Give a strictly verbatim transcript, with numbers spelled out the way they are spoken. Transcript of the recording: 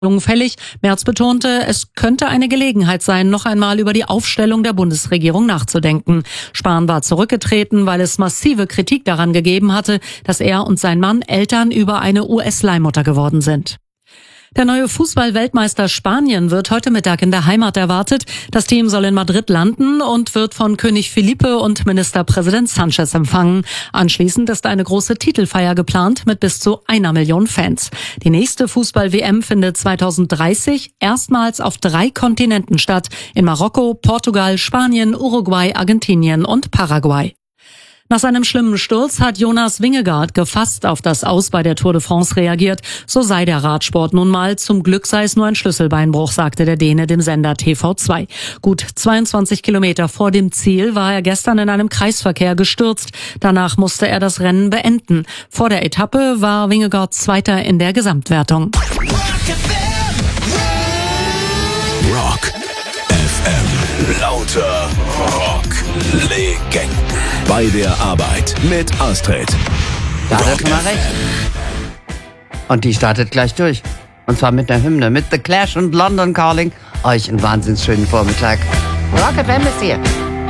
fällig. Merz betonte, es könnte eine Gelegenheit sein, noch einmal über die Aufstellung der Bundesregierung nachzudenken. Spahn war zurückgetreten, weil es massive Kritik daran gegeben hatte, dass er und sein Mann Eltern über eine U S-Leihmutter geworden sind. Der neue Fußball-Weltmeister Spanien wird heute Mittag in der Heimat erwartet. Das Team soll in Madrid landen und wird von König Felipe und Ministerpräsident Sanchez empfangen. Anschließend ist eine große Titelfeier geplant mit bis zu einer Million Fans. Die nächste Fußball-W M findet zweitausenddreißig erstmals auf drei Kontinenten statt. In Marokko, Portugal, Spanien, Uruguay, Argentinien und Paraguay. Nach seinem schlimmen Sturz hat Jonas Vingegaard gefasst auf das Aus bei der Tour de France reagiert. So sei der Radsport nun mal. Zum Glück sei es nur ein Schlüsselbeinbruch, sagte der Däne dem Sender T V zwei. Gut zweiundzwanzig Kilometer vor dem Ziel war er gestern in einem Kreisverkehr gestürzt. Danach musste er das Rennen beenden. Vor der Etappe war Vingegaard Zweiter in der Gesamtwertung. Rock F M. Lauter Rock-Legenden. Bei der Arbeit mit Astrid. Da hat er schon mal recht. Und die startet gleich durch. Und zwar mit einer Hymne, mit The Clash und London Calling. Euch einen wahnsinnig schönen Vormittag. Rock F M ist hier.